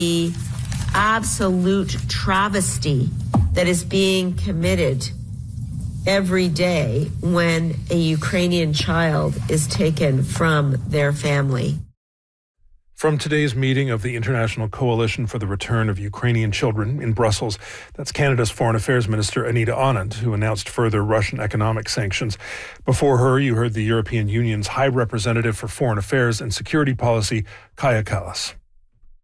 The absolute travesty that is being committed every day when a Ukrainian child is taken from their family. From today's meeting of the International Coalition for the Return of Ukrainian Children in Brussels, that's Canada's Foreign Affairs Minister Anita Anand, who announced further Russian economic sanctions. Before her, you heard the European Union's High Representative for Foreign Affairs and Security Policy, Kaja Kallas.